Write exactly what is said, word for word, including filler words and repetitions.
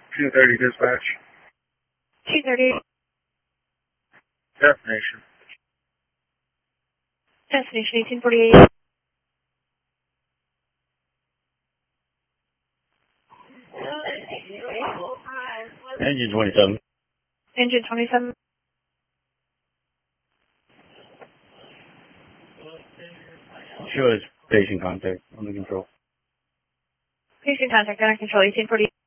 two thirty dispatch. two thirty. Destination. Destination eighteen forty-eight. Engine twenty-seven. Engine twenty-seven. Show us patient contact on the control. Patient contact under control eighteen forty-eight.